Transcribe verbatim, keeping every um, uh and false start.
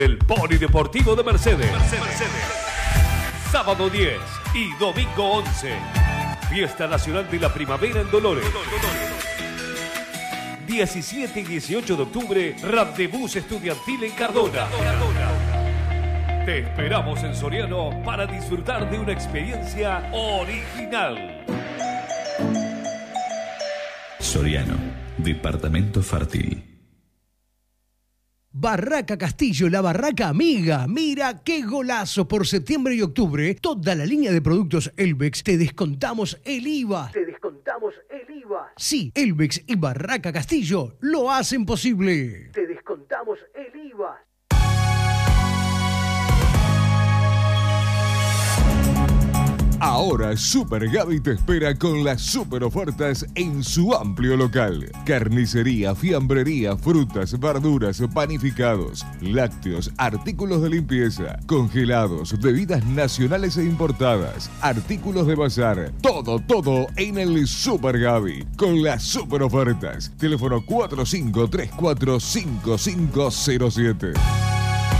El Polideportivo de Mercedes. Mercedes. Sábado diez y domingo once. Fiesta Nacional de la Primavera en Dolores. diecisiete y dieciocho de octubre, Randebús Estudiantil en Cardona. Te esperamos en Soriano para disfrutar de una experiencia original. Soriano, departamento fértil. Barraca Castillo, la barraca amiga. Mira qué golazo. Por septiembre y octubre, toda la línea de productos Elbex te descontamos el I V A. Te descontamos el I V A. Sí, Elbex y Barraca Castillo lo hacen posible. Te descontamos el I V A. Ahora Super Gaby te espera con las super ofertas en su amplio local. Carnicería, fiambrería, frutas, verduras, panificados, lácteos, artículos de limpieza, congelados, bebidas nacionales e importadas, artículos de bazar. Todo, todo en el Super Gaby con las super ofertas. Teléfono cuatro cinco tres cuatro cinco cinco cero siete.